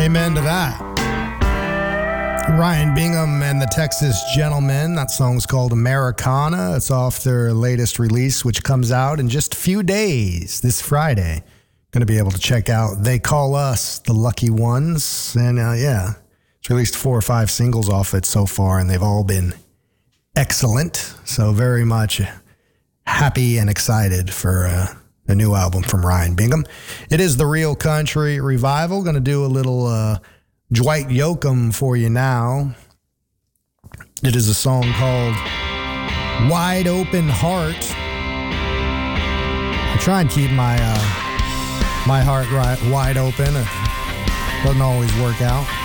Amen to that. Ryan Bingham and the Texas Gentlemen. That song's called Americana. It's off their latest release, which comes out in just a few days, this Friday. Going to be able to check out They Call Us the Lucky Ones. And it's released 4 or 5 singles off it so far, and they've all been excellent. So very much happy and excited for a new album from Ryan Bingham. It is the Real Country Revival. Going to do a little Dwight Yoakam for you now. It is a song called Wide Open Heart. I try and keep my heart wide open. It doesn't always work out.